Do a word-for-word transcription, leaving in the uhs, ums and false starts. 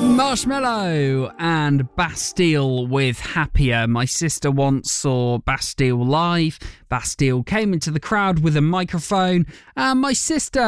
Marshmello and Bastille with Happier. My sister once saw Bastille live. Bastille came into the crowd with a microphone, and my sister